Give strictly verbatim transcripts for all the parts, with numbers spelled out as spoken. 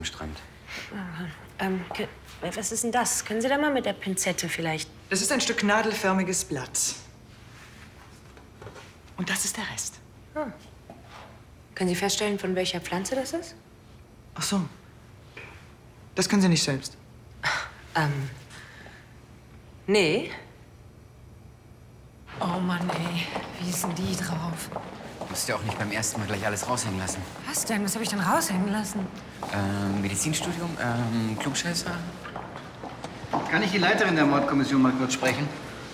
am Strand. Aha. Ähm, was ist denn das? Können Sie da mal mit der Pinzette vielleicht? Das ist ein Stück nadelförmiges Blatt. Und das ist der Rest. Ah. Können Sie feststellen, von welcher Pflanze das ist? Ach so. Das können Sie nicht selbst. Ähm. Nee. Oh Mann, ey. Wie ist denn die drauf? Du musst ja auch nicht beim ersten Mal gleich alles raushängen lassen. Was denn? Was habe ich denn raushängen lassen? Ähm, Medizinstudium, ähm, Klugscheißer. Kann ich die Leiterin der Mordkommission mal kurz sprechen?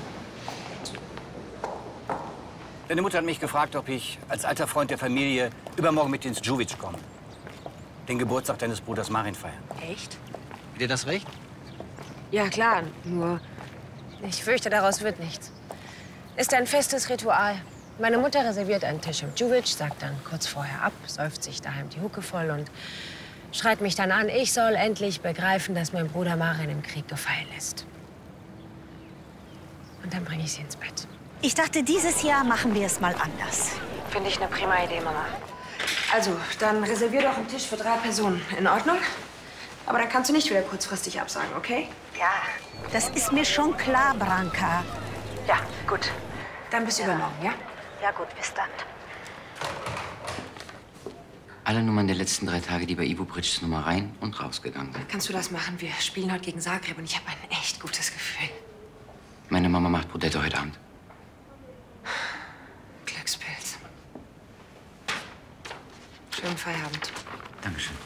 Deine Mutter hat mich gefragt, ob ich als alter Freund der Familie übermorgen mit ins Djuvitsch komme. Den Geburtstag deines Bruders Marin feiern. Echt? Hat dir das recht? Ja, klar. Nur, ich fürchte, daraus wird nichts. Ist ein festes Ritual. Meine Mutter reserviert einen Tisch im Djuvitsch, sagt dann kurz vorher ab, säuft sich daheim die Hucke voll und schreit mich dann an, ich soll endlich begreifen, dass mein Bruder Marin im Krieg gefallen ist. Und dann bringe ich sie ins Bett. Ich dachte, dieses Jahr machen wir es mal anders. Finde ich eine prima Idee, Mama. Also, dann reservier doch einen Tisch für drei Personen. In Ordnung? Aber dann kannst du nicht wieder kurzfristig absagen, okay? Ja, das ist mir schon klar, Branka. Ja, gut. Dann bis übermorgen, ja? Ja gut, bis dann. Alle Nummern der letzten drei Tage, die bei Ivo Britschs Nummer rein und rausgegangen sind. Kannst du das machen? Wir spielen heute gegen Zagreb und ich habe ein echt gutes Gefühl. Meine Mama macht Brudette heute Abend. Glückspilz. Schönen Feierabend. Dankeschön.